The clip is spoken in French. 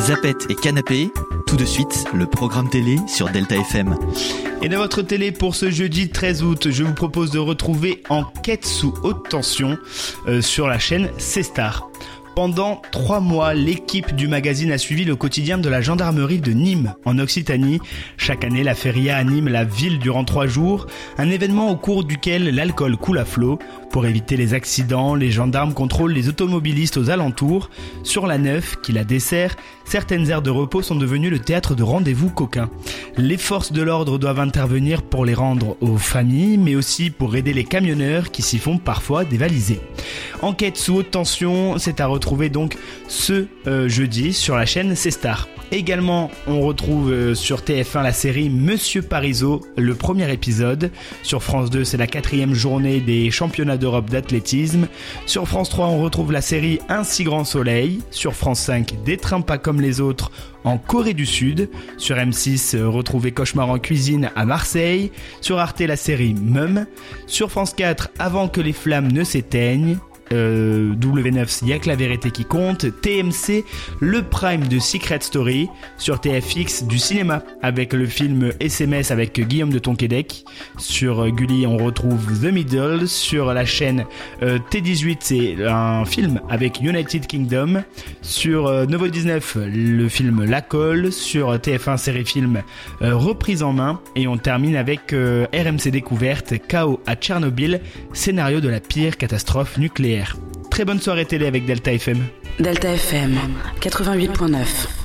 Zapette et Canapé, tout de suite le programme télé sur Delta FM. Et dans votre télé pour ce jeudi 13 août, je vous propose de retrouver Enquête sous haute tension sur la chaîne C-Star. Pendant 3 mois, l'équipe du magazine a suivi le quotidien de la gendarmerie de Nîmes, en Occitanie. Chaque année, la feria anime la ville durant 3 jours, un événement au cours duquel l'alcool coule à flot. Pour éviter les accidents, les gendarmes contrôlent les automobilistes aux alentours. Sur la Neuf, qui la dessert, certaines aires de repos sont devenues le théâtre de rendez-vous coquins. Les forces de l'ordre doivent intervenir pour les rendre aux familles, mais aussi pour aider les camionneurs qui s'y font parfois dévaliser. Enquête sous haute tension, c'est à retrouver donc ce jeudi sur la chaîne C-Star. Également, on retrouve sur TF1 la série Monsieur Parisot, le premier épisode. Sur France 2, c'est la 4e journée des championnats d'Europe d'athlétisme. Sur France 3, on retrouve la série Un si grand soleil. Sur France 5, Des trains pas comme les autres en Corée du Sud. Sur M6, retrouvez Cauchemar en cuisine à Marseille. Sur Arte, la série Mum. Sur France 4, Avant que les flammes ne s'éteignent. W9, y'a que la vérité qui compte. TMC, le prime de Secret Story. Sur TFX, du cinéma avec le film SMS avec Guillaume de Tonquédec. Sur Gulli, on retrouve The Middle. Sur la chaîne T18, c'est un film avec United Kingdom. Sur Novo 19, le film La Colle. Sur TF1, série film Reprise en main. Et on termine avec RMC Découverte, Chaos à Tchernobyl, scénario de la pire catastrophe nucléaire. Très bonne soirée télé avec Delta FM. Delta FM 88.9.